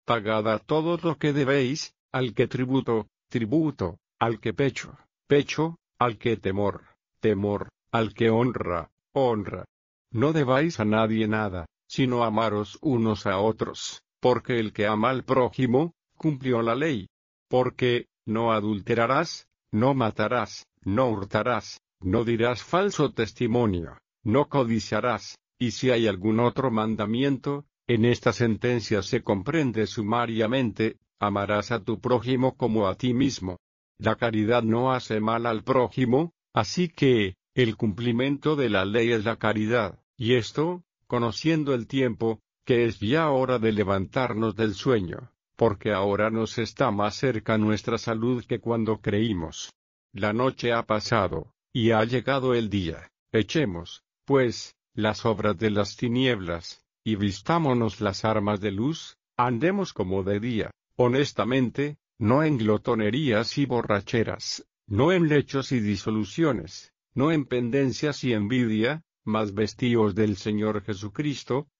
pagad a todos lo que debéis, al que tributo, tributo, al que pecho, pecho, al que temor, temor, al que honra, honra. No debáis a nadie nada, sino amaros unos a otros, porque el que ama al prójimo, cumplió la ley. Porque, no adulterarás, no matarás, no hurtarás, no dirás falso testimonio, no codiciarás, y si hay algún otro mandamiento, en esta sentencia se comprende sumariamente: amarás a tu prójimo como a ti mismo. La caridad no hace mal al prójimo, así que, el cumplimiento de la ley es la caridad, y esto, conociendo el tiempo, que es ya hora de levantarnos del sueño, porque ahora nos está más cerca nuestra salud que cuando creímos. La noche ha pasado, y ha llegado el día. Echemos, pues, las obras de las tinieblas, y vistámonos las armas de luz, andemos como de día, honestamente, no en glotonerías y borracheras, no en lechos y disoluciones, no en pendencias y envidia, mas vestíos del Señor Jesucristo,